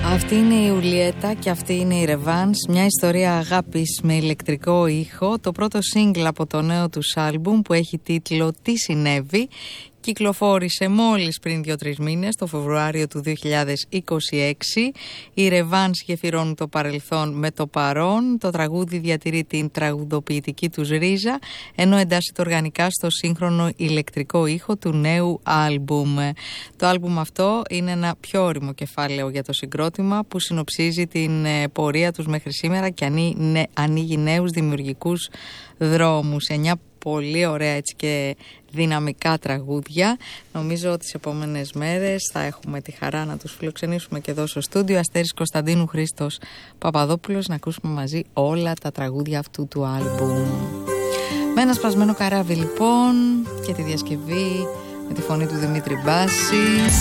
Αυτή είναι η Ουλιέτα και αυτή είναι η Ρεβάνς, μια ιστορία αγάπης με ηλεκτρικό ήχο, το πρώτο single από το νέο τους άλμπουμ που έχει τίτλο «Τι συνέβη». Κυκλοφόρησε μόλις πριν 2-3 μήνες, το Φεβρουάριο του 2026. Οι Ρεβάνς γεφυρώνουν το παρελθόν με το παρόν. Το τραγούδι διατηρεί την τραγουδοποιητική τους ρίζα, ενώ εντάσσεται οργανικά στο σύγχρονο ηλεκτρικό ήχο του νέου άλμπουμ. Το άλμπουμ αυτό είναι ένα πιο όριμο κεφάλαιο για το συγκρότημα που συνοψίζει την πορεία τους μέχρι σήμερα και ανοίγει νέους δημιουργικούς δρόμους. 9 πολύ ωραία έτσι και δυναμικά τραγούδια. Νομίζω ότι τις επόμενες μέρες θα έχουμε τη χαρά να τους φιλοξενήσουμε και εδώ στο στούντιο. Αστέρης Κωνσταντίνου, Χρήστος Παπαδόπουλος, να ακούσουμε μαζί όλα τα τραγούδια αυτού του άλμπουμ. Με ένα σπασμένο καράβι λοιπόν και τη διασκευή με τη φωνή του Δημήτρη Μπάση.